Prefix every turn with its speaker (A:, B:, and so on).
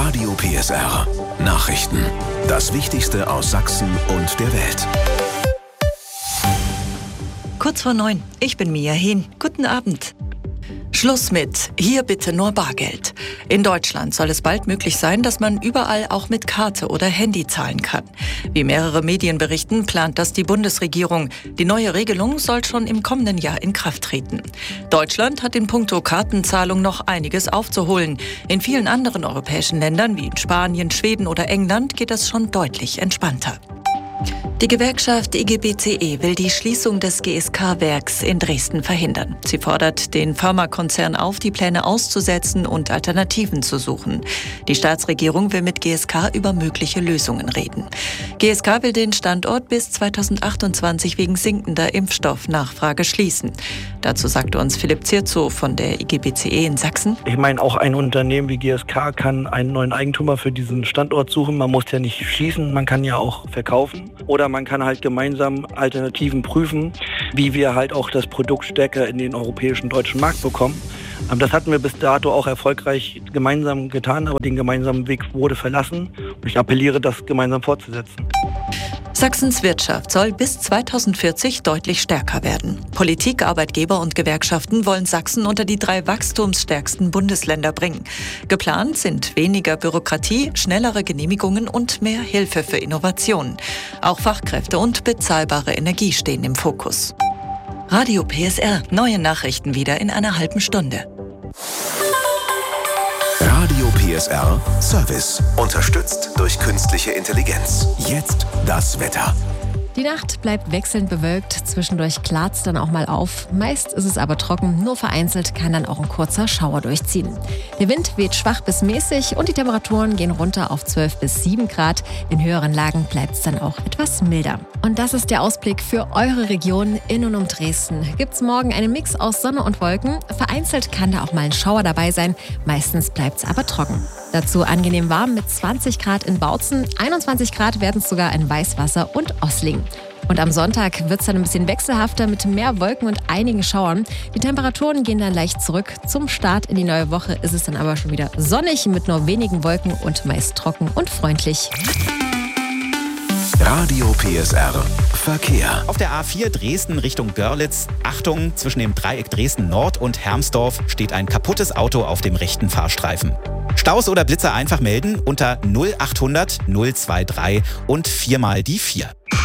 A: Radio PSR. Nachrichten. Das Wichtigste aus Sachsen und der Welt.
B: Kurz vor 9. Ich bin Mia Hehn. Guten Abend. Schluss mit hier bitte nur Bargeld. In Deutschland soll es bald möglich sein, dass man überall auch mit Karte oder Handy zahlen kann. Wie mehrere Medien berichten, plant das die Bundesregierung. Die neue Regelung soll schon im kommenden Jahr in Kraft treten. Deutschland hat in puncto Kartenzahlung noch einiges aufzuholen. In vielen anderen europäischen Ländern, wie in Spanien, Schweden oder England, geht das schon deutlich entspannter. Die Gewerkschaft IGBCE will die Schließung des GSK-Werks in Dresden verhindern. Sie fordert den Pharmakonzern auf, die Pläne auszusetzen und Alternativen zu suchen. Die Staatsregierung will mit GSK über mögliche Lösungen reden. GSK will den Standort bis 2028 wegen sinkender Impfstoffnachfrage schließen. Dazu sagte uns Philipp Zierzow von der IGBCE in Sachsen.
C: Ich meine, auch ein Unternehmen wie GSK kann einen neuen Eigentümer für diesen Standort suchen. Man muss ja nicht schließen, man kann ja auch verkaufen. Oder man kann halt gemeinsam Alternativen prüfen, wie wir halt auch das Produkt stärker in den europäischen deutschen Markt bekommen. Das hatten wir bis dato auch erfolgreich gemeinsam getan, aber den gemeinsamen Weg wurde verlassen. Und ich appelliere, das gemeinsam fortzusetzen.
B: Sachsens Wirtschaft soll bis 2040 deutlich stärker werden. Politik, Arbeitgeber und Gewerkschaften wollen Sachsen unter die 3 wachstumsstärksten Bundesländer bringen. Geplant sind weniger Bürokratie, schnellere Genehmigungen und mehr Hilfe für Innovationen. Auch Fachkräfte und bezahlbare Energie stehen im Fokus. Radio PSR. Neue Nachrichten wieder in einer halben Stunde.
A: Radio PSR Service. Unterstützt durch künstliche Intelligenz. Jetzt das Wetter.
D: Die Nacht bleibt wechselnd bewölkt, zwischendurch klart's dann auch mal auf. Meist ist es aber trocken, nur vereinzelt kann dann auch ein kurzer Schauer durchziehen. Der Wind weht schwach bis mäßig und die Temperaturen gehen runter auf 12 bis 7 Grad. In höheren Lagen bleibt's dann auch etwas milder. Und das ist der Ausblick für eure Region in und um Dresden. Gibt's morgen einen Mix aus Sonne und Wolken. Vereinzelt kann da auch mal ein Schauer dabei sein, meistens bleibt's aber trocken. Dazu angenehm warm mit 20 Grad in Bautzen, 21 Grad werden es sogar in Weißwasser und Ossling. Und am Sonntag wird es dann ein bisschen wechselhafter mit mehr Wolken und einigen Schauern. Die Temperaturen gehen dann leicht zurück. Zum Start in die neue Woche ist es dann aber schon wieder sonnig mit nur wenigen Wolken und meist trocken und freundlich.
A: Radio PSR Verkehr.
E: Auf der A4 Dresden Richtung Görlitz. Achtung, zwischen dem Dreieck Dresden Nord und Hermsdorf steht ein kaputtes Auto auf dem rechten Fahrstreifen. Staus oder Blitzer einfach melden unter 0800 023 und 4 mal die 4.